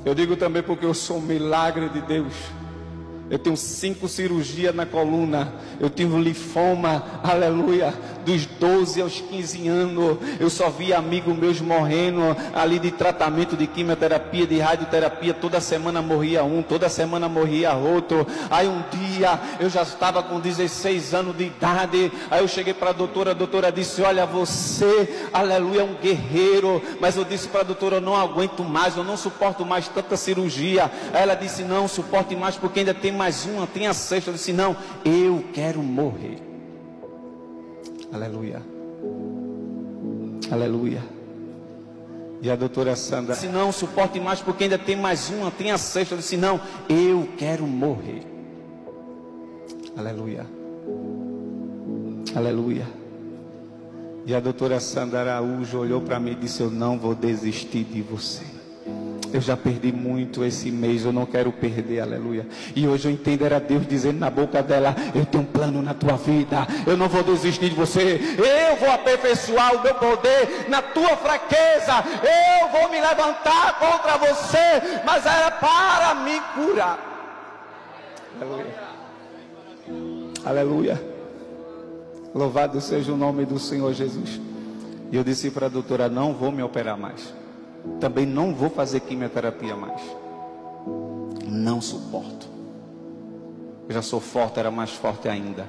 Eu digo também porque eu sou um milagre de Deus. Eu tenho 5 cirurgias na coluna. Eu tive linfoma, aleluia, dos 12 aos 15 anos. Eu só vi amigos meus morrendo ali de tratamento de quimioterapia, de radioterapia. Toda semana morria um, toda semana morria outro. Aí um dia eu já estava com 16 anos de idade. Aí eu cheguei para a doutora disse: olha, você, aleluia, é um guerreiro. Mas eu disse para a doutora: eu não aguento mais, eu não suporto mais tanta cirurgia. Aí ela disse: não suporte mais, porque ainda tem mais uma, tem a sexta. Eu disse: não, eu quero morrer. Aleluia, aleluia. E a doutora Sandra disse: não suporte mais, porque ainda tem mais uma, tem a sexta. Eu disse: não, eu quero morrer. Aleluia, aleluia. E a doutora Sandra Araújo olhou para mim e disse: eu não vou desistir de você. Eu já perdi muito esse mês, eu não quero perder, aleluia. E hoje eu entendo, era Deus dizendo na boca dela: eu tenho um plano na tua vida, eu não vou desistir de você, eu vou aperfeiçoar o meu poder na tua fraqueza, eu vou me levantar contra você, mas era para me curar. Aleluia, aleluia. Louvado seja o nome do Senhor Jesus. E eu disse para a doutora: não vou me operar mais, também não vou fazer quimioterapia mais. Não suporto. Eu já sou forte, era mais forte ainda.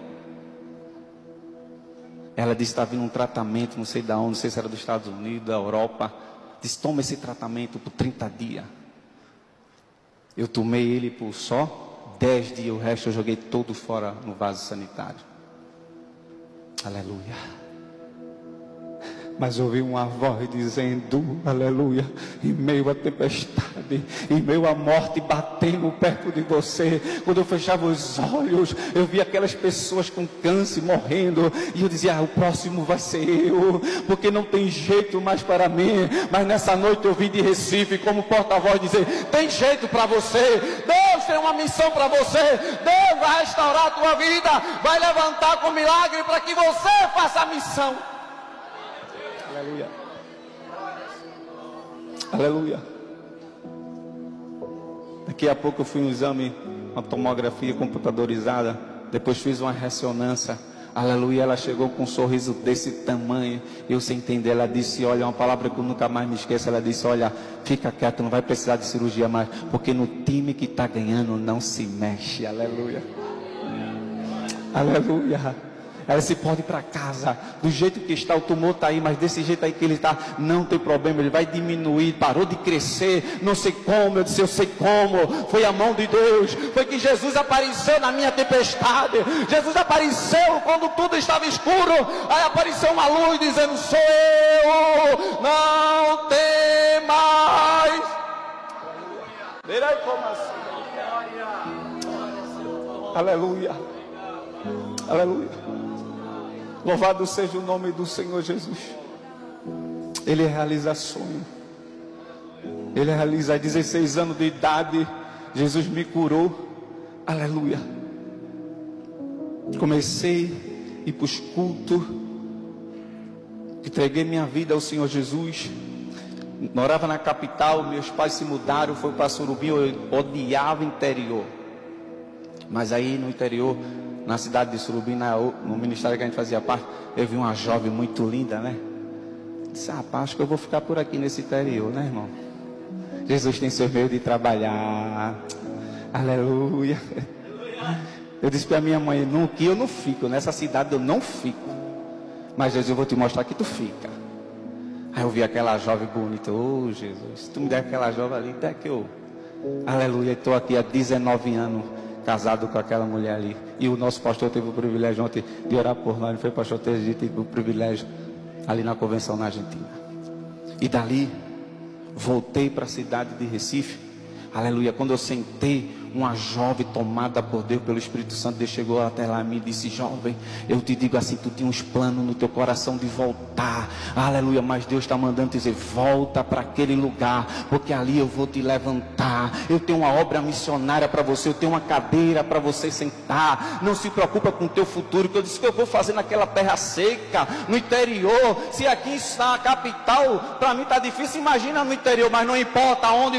Ela disse: está vindo um tratamento, não sei de onde, não sei se era dos Estados Unidos, da Europa. Disse: toma esse tratamento por 30 dias. Eu tomei ele por só 10 dias, o resto eu joguei todo fora no vaso sanitário. Aleluia. Mas ouvi uma voz dizendo, aleluia, em meio à tempestade, em meio à morte batendo perto de você. Quando eu fechava os olhos, eu via aquelas pessoas com câncer morrendo, e eu dizia: o próximo vai ser eu, porque não tem jeito mais para mim. Mas nessa noite eu vim de Recife como porta-voz dizer: tem jeito para você, Deus tem uma missão para você, Deus vai restaurar a tua vida, vai levantar com milagre para que você faça a missão. Aleluia, aleluia. Daqui a pouco eu fui um exame, uma tomografia computadorizada. Depois fiz uma ressonância. Aleluia, ela chegou com um sorriso desse tamanho. Eu sem entender, ela disse: olha, uma palavra que eu nunca mais me esqueço. Ela disse: olha, fica quieto, não vai precisar de cirurgia mais, porque no time que está ganhando não se mexe. Aleluia, aleluia. Ela se pode ir para casa, do jeito que está, o tumor está aí, mas desse jeito aí que ele está, não tem problema, ele vai diminuir, parou de crescer, não sei como. Eu disse: eu sei como, foi a mão de Deus, foi que Jesus apareceu na minha tempestade, Jesus apareceu quando tudo estava escuro, aí apareceu uma luz dizendo: sou eu, não tem mais. Verei como assim. Aleluia, aleluia. Louvado seja o nome do Senhor Jesus. Ele realiza sonho. Ele realiza. 16 anos de idade, Jesus me curou. Aleluia. Comecei a ir para os cultos. Entreguei minha vida ao Senhor Jesus. Morava na capital, meus pais se mudaram, foi para Surubim. Eu odiava o interior. Mas aí no interior, na cidade de Surubim, no ministério que a gente fazia parte, eu vi uma jovem muito linda, né? Disse: rapaz, acho que eu vou ficar por aqui nesse interior, né, irmão? Jesus tem seu meio de trabalhar. Aleluia. Eu disse para minha mãe: não, que eu não fico, nessa cidade eu não fico. Mas Jesus, eu vou te mostrar que tu fica. Aí eu vi aquela jovem bonita. Oh Jesus, se tu me der aquela jovem ali, até que eu... Aleluia, estou aqui há 19 anos casado com aquela mulher ali. E o nosso pastor teve o privilégio ontem de orar por nós. Não foi, pastor? A gente teve o privilégio ali na convenção na Argentina. E dali voltei para a cidade de Recife. Aleluia. Quando eu sentei, uma jovem tomada por Deus, pelo Espírito Santo, Deus chegou até lá e me disse: jovem, eu te digo assim, tu tinha uns planos no teu coração de voltar. Aleluia. Mas Deus está mandando te dizer: volta para aquele lugar, porque ali eu vou te levantar. Eu tenho uma obra missionária para você, eu tenho uma cadeira para você sentar. Não se preocupa com o teu futuro, que eu disse que eu vou fazer naquela terra seca, no interior. Se aqui está a capital, para mim está difícil, imagina no interior. Mas não importa onde